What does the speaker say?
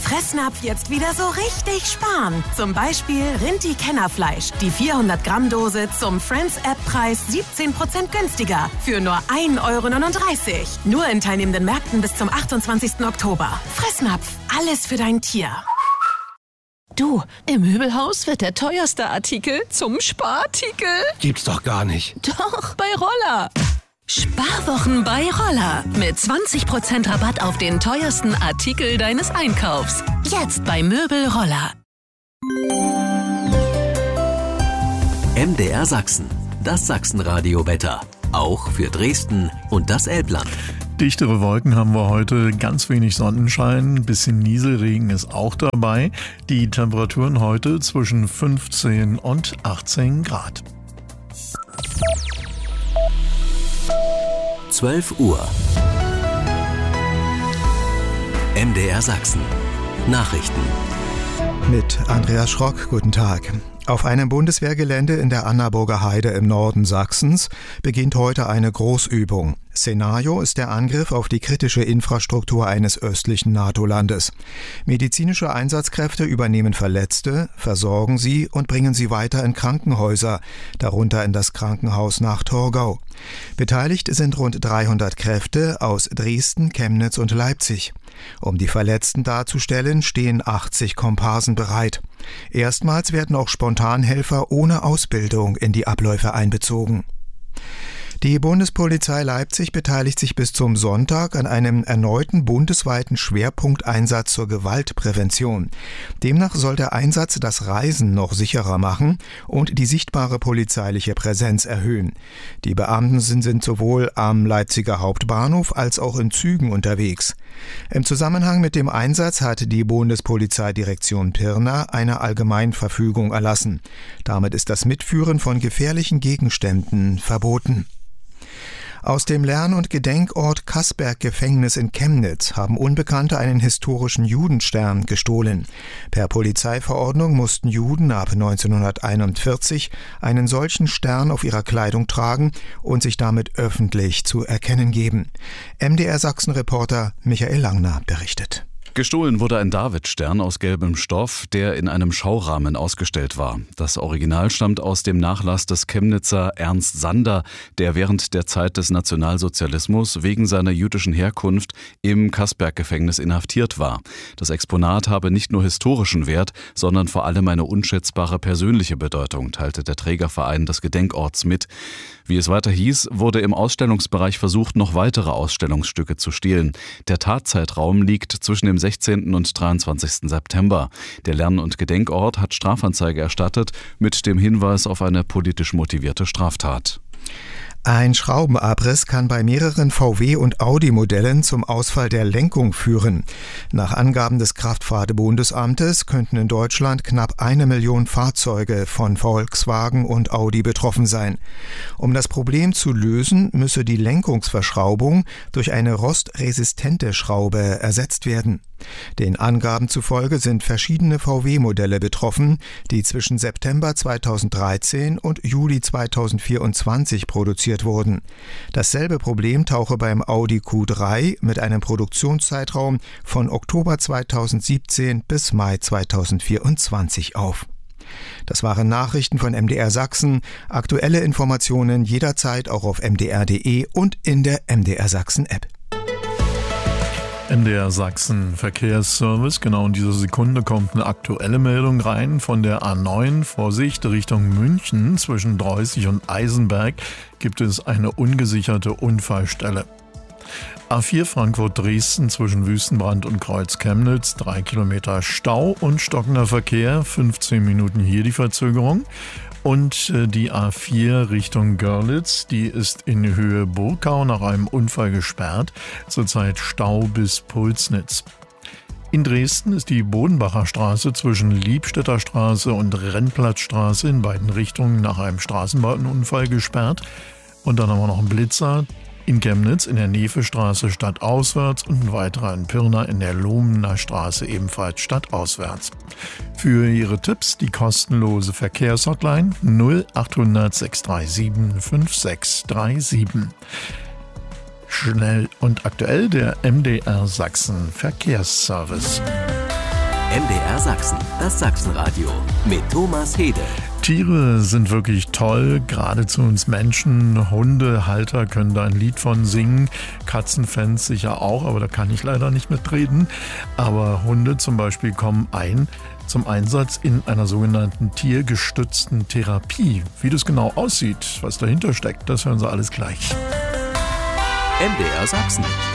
Fressnapf jetzt wieder so richtig sparen. Zum Beispiel Rinti-Kennerfleisch. Die 400-Gramm-Dose zum Friends-App-Preis 17% günstiger. Für nur 1,39 €. Nur in teilnehmenden Märkten bis zum 28. Oktober. Fressnapf. Alles für dein Tier. Du, im Möbelhaus wird der teuerste Artikel zum Sparartikel. Gibt's doch gar nicht. Doch, bei Roller. Sparwochen bei Roller. Mit 20% Rabatt auf den teuersten Artikel deines Einkaufs. Jetzt bei Möbel Roller. MDR Sachsen. Das Sachsenradio-Wetter. Auch für Dresden und das Elbland. Dichtere Wolken haben wir heute, ganz wenig Sonnenschein, ein bisschen Nieselregen ist auch dabei. Die Temperaturen heute zwischen 15 und 18 Grad. 12 Uhr. MDR Sachsen. Nachrichten. Mit Andreas Schrock, guten Tag. Auf einem Bundeswehrgelände in der Annaburger Heide im Norden Sachsens beginnt heute eine Großübung. Szenario ist der Angriff auf die kritische Infrastruktur eines östlichen NATO-Landes. Medizinische Einsatzkräfte übernehmen Verletzte, versorgen sie und bringen sie weiter in Krankenhäuser, darunter in das Krankenhaus nach Torgau. Beteiligt sind rund 300 Kräfte aus Dresden, Chemnitz und Leipzig. Um die Verletzten darzustellen, stehen 80 Komparsen bereit. Erstmals werden auch Spontanhelfer ohne Ausbildung in die Abläufe einbezogen. Die Bundespolizei Leipzig beteiligt sich bis zum Sonntag an einem erneuten bundesweiten Schwerpunkteinsatz zur Gewaltprävention. Demnach soll der Einsatz das Reisen noch sicherer machen und die sichtbare polizeiliche Präsenz erhöhen. Die Beamten sind sowohl am Leipziger Hauptbahnhof als auch in Zügen unterwegs. Im Zusammenhang mit dem Einsatz hat die Bundespolizeidirektion Pirna eine Allgemeinverfügung erlassen. Damit ist das Mitführen von gefährlichen Gegenständen verboten. Aus dem Lern- und Gedenkort Kaßberg-Gefängnis in Chemnitz haben Unbekannte einen historischen Judenstern gestohlen. Per Polizeiverordnung mussten Juden ab 1941 einen solchen Stern auf ihrer Kleidung tragen und sich damit öffentlich zu erkennen geben. MDR Sachsen-Reporter Michael Langner berichtet. Gestohlen wurde ein Davidstern aus gelbem Stoff, der in einem Schaurahmen ausgestellt war. Das Original stammt aus dem Nachlass des Chemnitzer Ernst Sander, der während der Zeit des Nationalsozialismus wegen seiner jüdischen Herkunft im Kaßberg-Gefängnis inhaftiert war. Das Exponat habe nicht nur historischen Wert, sondern vor allem eine unschätzbare persönliche Bedeutung, teilte der Trägerverein des Gedenkorts mit. Wie es weiter hieß, wurde im Ausstellungsbereich versucht, noch weitere Ausstellungsstücke zu stehlen. Der Tatzeitraum liegt zwischen dem 16. und 23. September. Der Lern- und Gedenkort hat Strafanzeige erstattet mit dem Hinweis auf eine politisch motivierte Straftat. Ein Schraubenabriss kann bei mehreren VW- und Audi-Modellen zum Ausfall der Lenkung führen. Nach Angaben des Kraftfahrt-Bundesamtes könnten in Deutschland knapp 1 Million Fahrzeuge von Volkswagen und Audi betroffen sein. Um das Problem zu lösen, müsse die Lenkungsverschraubung durch eine rostresistente Schraube ersetzt werden. Den Angaben zufolge sind verschiedene VW-Modelle betroffen, die zwischen September 2013 und Juli 2024 produziert wurden. Dasselbe Problem tauche beim Audi Q3 mit einem Produktionszeitraum von Oktober 2017 bis Mai 2024 auf. Das waren Nachrichten von MDR Sachsen. Aktuelle Informationen jederzeit auch auf mdr.de und in der MDR Sachsen App. MDR Sachsen Verkehrsservice. Genau in dieser Sekunde kommt eine aktuelle Meldung rein von der A9. Vorsicht, Richtung München zwischen Dreußig und Eisenberg gibt es eine ungesicherte Unfallstelle. A4 Frankfurt-Dresden zwischen Wüstenbrand und Kreuz-Chemnitz, 3 Kilometer Stau und stockender Verkehr, 15 Minuten hier die Verzögerung. Und die A4 Richtung Görlitz, die ist in Höhe Burgau nach einem Unfall gesperrt. Zurzeit Stau bis Pulsnitz. In Dresden ist die Bodenbacher Straße zwischen Liebstädter Straße und Rennplatzstraße in beiden Richtungen nach einem Straßenbahnunfall gesperrt. Und dann haben wir noch einen Blitzer. In Chemnitz in der Nevestraße stadtauswärts und ein weiterer in Pirna in der Lohmener Straße ebenfalls stadtauswärts. Für Ihre Tipps die kostenlose Verkehrshotline 0800 637 5637. Schnell und aktuell der MDR Sachsen Verkehrsservice. MDR Sachsen, das Sachsenradio mit Thomas Hede. Tiere sind wirklich toll, gerade zu uns Menschen. Hundehalter können da ein Lied von singen, Katzenfans sicher auch, aber da kann ich leider nicht mitreden. Aber Hunde zum Beispiel kommen zum Einsatz in einer sogenannten tiergestützten Therapie. Wie das genau aussieht, was dahinter steckt, das hören Sie alles gleich. MDR Sachsen.